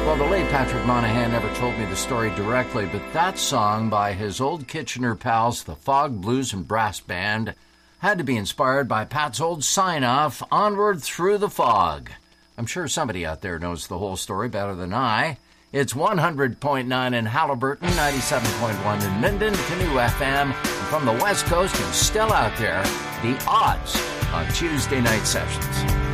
Well, the late Patrick Monahan never told me the story directly, but that song by his old Kitchener pals, the Fog Blues and Brass Band, had to be inspired by Pat's old sign-off, Onward Through the Fog. I'm sure somebody out there knows the whole story better than I. It's 100.9 in Haliburton, 97.1 in Minden, Canoe FM, and from the West Coast and still out there, The Odds on Tuesday Night Sessions.